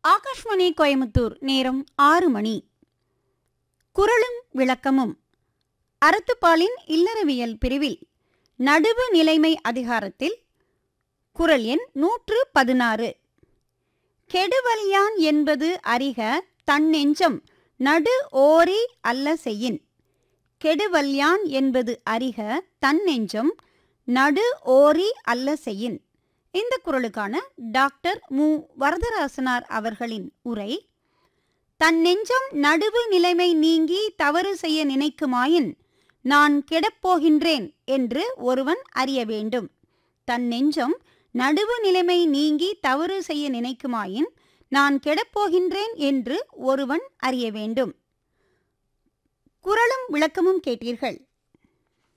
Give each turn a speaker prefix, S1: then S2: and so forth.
S1: ஆகாஷ்வாணி கோயமுத்தூர். நேரம் 6 மணி. குறளும் விளக்கமும். அறத்துப்பாலின் இல்லறவியல் பிரிவில் நடுவு நிலைமை அதிகாரத்தில் குறள் எண் 116. கெடுவல்யான் என்பது அறிக தன்னெஞ்சம் நடு ஓரி அல்ல செய்யின். கெடுவல்யான் என்பது அறிக தன்னெஞ்சம் நடு ஓரி அல்ல செய்யின். இந்த குறளுக்கான டாக்டர் மு. வரதராசனார் அவர்களின் உரை. தன் நெஞ்சம் நடுவு நிலைமை நீங்கி தவறு செய்ய நினைக்குமாயின் நான் கெடப்போகின்றேன் என்று ஒருவன் அறிய வேண்டும். தன் நெஞ்சம் நடுவு நிலைமை நீங்கி தவறு செய்ய நினைக்குமாயின் நான் கெடப்போகின்றேன் என்று ஒருவன் அறிய வேண்டும். குறளும் விளக்கமும் கேட்டீர்கள்.